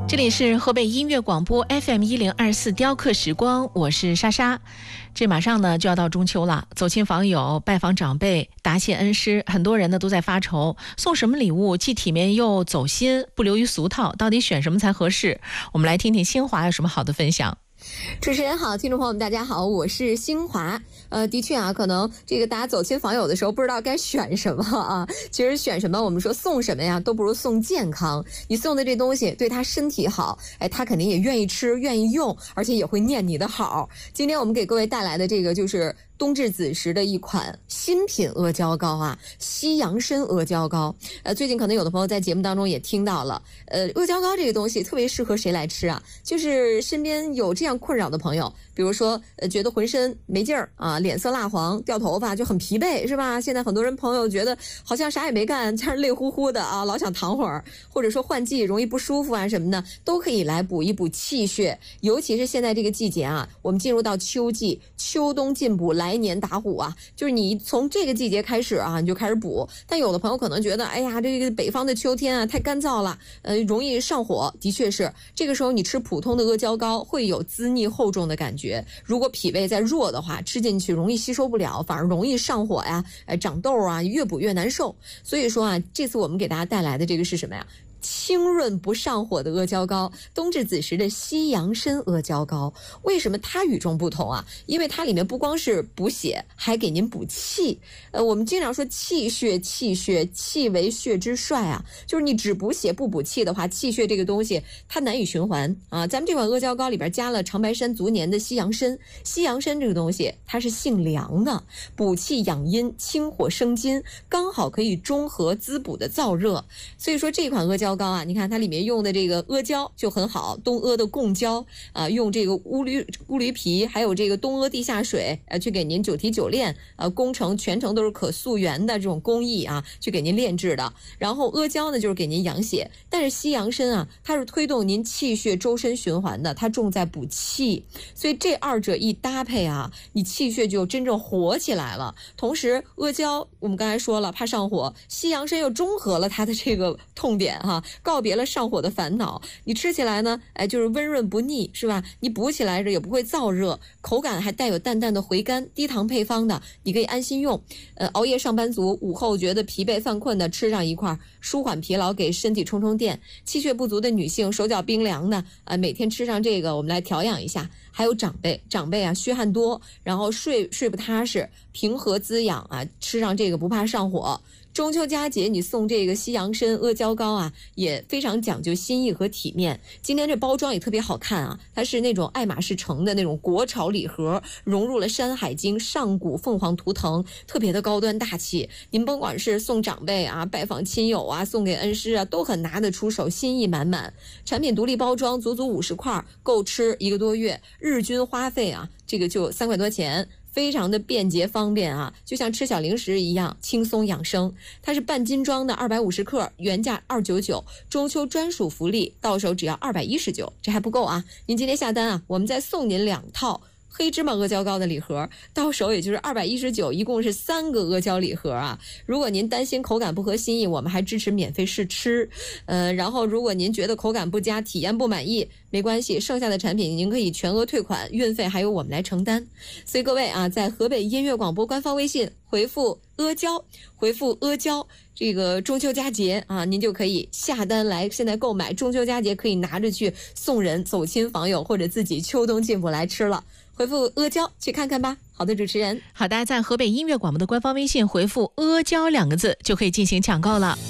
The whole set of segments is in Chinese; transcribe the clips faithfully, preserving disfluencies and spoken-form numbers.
这里是河北音乐广播 F M 一零二四雕刻时光，我是莎莎。这马上呢就要到中秋了，走亲访友、拜访长辈、答谢恩师，很多人呢都在发愁，送什么礼物既体面又走心，不流于俗套，到底选什么才合适？我们来听听新华有什么好的分享。 主持人好，听众朋友们大家好，我是新华。呃，的确啊，可能这个大家走亲访友的时候不知道该选什么啊。其实选什么，我们说送什么呀，都不如送健康。你送的这东西对他身体好，哎，他肯定也愿意吃、愿意用，而且也会念你的好。今天我们给各位带来的这个就是冬至子时的一款新品阿胶糕啊，西洋参阿胶糕。呃，最近可能有的朋友在节目当中也听到了，呃，阿胶糕这个东西特别适合谁来吃啊？就是身边有这样困扰的朋友，比如说呃，觉得浑身没劲儿啊，脸色蜡黄，掉头发，就很疲惫，是吧？现在很多人朋友觉得好像啥也没干，但是累乎乎的啊，老想躺会儿，或者说换季容易不舒服啊什么的，都可以来补一补气血。尤其是现在这个季节啊，我们进入到秋季，秋冬进补，来年打虎啊，就是你从这个季节开始啊，你就开始补。但有的朋友可能觉得，哎呀，这个北方的秋天啊太干燥了，呃，容易上火。的确是，这个时候你吃普通的阿胶糕会有滋腻厚重的感觉。如果脾胃再弱的话，吃进去容易吸收不了，反而容易上火呀，呃，长痘啊，越补越难受。所以说啊，这次我们给大家带来的这个是什么呀？清润不上火的阿胶糕，冬至子时的西洋参阿胶糕。为什么它与众不同啊？因为它里面不光是补血，还给您补气。呃，我们经常说气血，气血，气为血之帅啊，就是你只补血不补气的话，气血这个东西它难以循环啊。咱们这款阿胶糕里边加了长白山足年的西洋参，西洋参这个东西它是性凉的，补气养阴，清火生津，刚好可以中和滋补的燥热。所以说这款阿胶糕啊，你看它里面用的这个阿胶就很好，东阿的贡胶啊，用这个乌驴乌驴皮，还有这个东阿地下水，呃，去给您九提九炼，呃，工程全程都是可溯源的这种工艺啊，去给您炼制的。然后阿胶呢，就是给您养血，但是西洋参啊，它是推动您气血周身循环的，它重在补气，所以这二者一搭配啊，你气血就真正活起来了。同时，阿胶我们刚才说了怕上火，西洋参又中和了它的这个痛点哈、啊。告别了上火的烦恼，你吃起来呢，哎，就是温润不腻，是吧？你补起来着也不会燥热，口感还带有淡淡的回甘，低糖配方的，你可以安心用。呃，熬夜上班族午后觉得疲惫犯困的，吃上一块，舒缓疲劳，给身体充充电。气血不足的女性，手脚冰凉的，呃，每天吃上这个，我们来调养一下。还有长辈，长辈啊，虚汗多，然后睡睡不踏实，平和滋养啊，吃上这个不怕上火。中秋佳节你送这个西洋参阿胶糕啊，也非常讲究心意和体面。今天这包装也特别好看啊，它是那种爱马仕城的那种国潮礼盒，融入了山海经、上古凤凰图腾，特别的高端大气。您甭管是送长辈啊、拜访亲友啊、送给恩师啊，都很拿得出手，心意满满。产品独立包装，足足五十块，够吃一个多月，日均花费啊，这个就三块多钱。非常的便捷方便啊，就像吃小零食一样轻松养生。它是半斤装的二百五十克，原价二百九十九，中秋专属福利，到手只要二百一十九，这还不够啊！您今天下单啊，我们再送您两套黑芝麻阿胶糕的礼盒，到手也就是二百一十九，一共是三个阿胶礼盒啊。如果您担心口感不合心意，我们还支持免费试吃。呃，然后如果您觉得口感不佳，体验不满意，没关系，剩下的产品您可以全额退款，运费还由我们来承担。所以各位啊，在河北音乐广播官方微信回复阿胶，回复阿胶，这个中秋佳节啊，您就可以下单来现在购买，中秋佳节可以拿着去送人、走亲访友，或者自己秋冬进补来吃了。回复阿胶去看看吧。好的，主持人。 好的，在河北音乐广播的官方微信回复阿胶两个字就可以进行抢购了。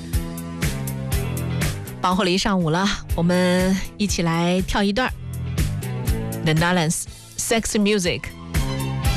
忙活了一上午了，我们一起来跳一段 The Nolans Sex Music。